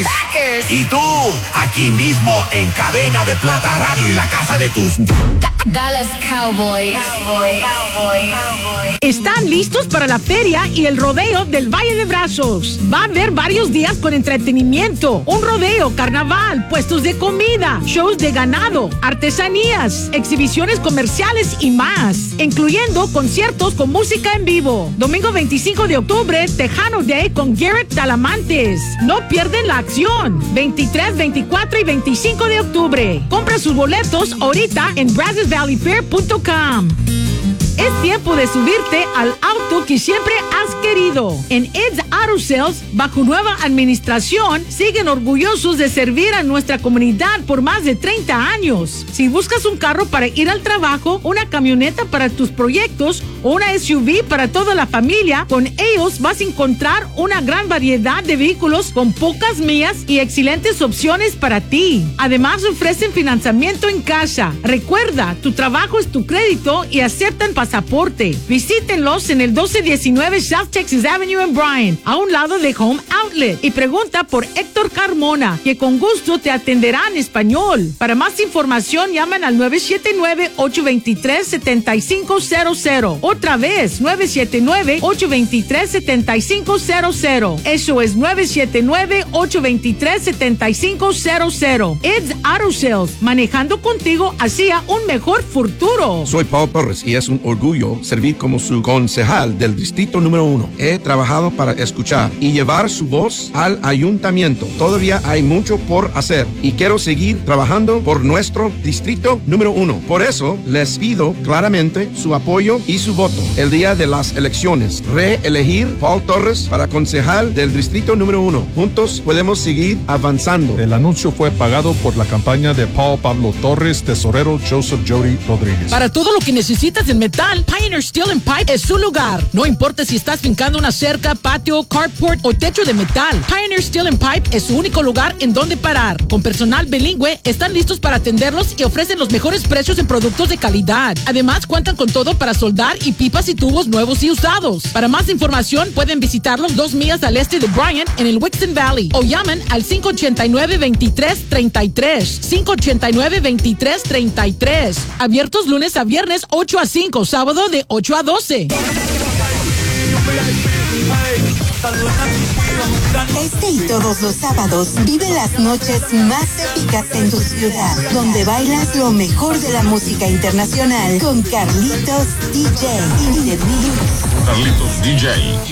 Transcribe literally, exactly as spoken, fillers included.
Packers. Packers. Y tú, aquí mismo, en Cadena de Plata Radio y la casa de tus... Dallas Cowboys. Cowboy, cowboy, cowboy. ¿Están listos para la feria y el rodeo del Valle de Brazos? Va a haber varios días con entretenimiento, un rodeo, carnaval, puestos de comida, shows de ganado, artesanías, exhibiciones comerciales y más, incluyendo conciertos con música en vivo. Domingo veinticinco de octubre, Tejano Day con Garrett Talamantes. No pierden la acción. veintitrés, veinticuatro y veinticinco de octubre. Compra sus boletos ahorita en brazos valley fair punto com. Es tiempo de subirte al auto que siempre has querido. En Ed's Auto Sales, bajo nueva administración, siguen orgullosos de servir a nuestra comunidad por más de treinta años. Si buscas un carro para ir al trabajo, una camioneta para tus proyectos o una S U V para toda la familia, con ellos vas a encontrar una gran variedad de vehículos con pocas millas y excelentes opciones para ti. Además, ofrecen financiamiento en casa. Recuerda, tu trabajo es tu crédito y aceptan pasaporte. Visítenlos en el doce diecinueve South Texas Avenue en Bryan, a un lado de Home Outlet, y pregunta por Héctor Carmona, que con gusto te atenderá en español. Para más información, llaman al nueve siete nueve, ocho dos tres, siete cinco cero cero. Otra vez, nueve siete nueve, ocho dos tres, siete cinco cero cero. Eso es nueve siete nueve, ocho dos tres, siete cinco cero cero. Ed's Auto Sales, manejando contigo hacia un mejor futuro. Soy Paul Torres y es un orgullo servir como su concejal del distrito número uno. He trabajado para escuchar y llevar su voz al ayuntamiento. Todavía hay mucho por hacer y quiero seguir trabajando por nuestro distrito número uno. Por eso les pido claramente su apoyo y su voto el día de las elecciones. Reelegir Paul Torres para concejal del distrito número uno. Juntos podemos seguir avanzando. El anuncio fue pagado por la campaña de Paul Pablo Torres, tesorero Joseph Jody Rodríguez. Para todo lo que necesitas en metal, Pioneer Steel and Pipe es su lugar. No importa si estás fincando una cerca, patio, carport o techo de metal, Pioneer Steel and Pipe es su único lugar en donde parar. Con personal bilingüe, están listos para atenderlos y ofrecen los mejores precios en productos de calidad. Además, cuentan con todo para soldar y pipas y tubos nuevos y usados. Para más información, pueden visitarlos dos millas al este de Bryan, en el Wixon Valley, o llamen al cinco ochenta y nueve, veintitrés treinta y tres. cinco ochenta y nueve, veintitrés treinta y tres. Abiertos lunes a viernes, ocho a cinco, sábado de ocho a doce. Este y todos los sábados vive las noches más épicas en tu ciudad, donde bailas lo mejor de la música internacional con Carlitos D J. Carlitos D J.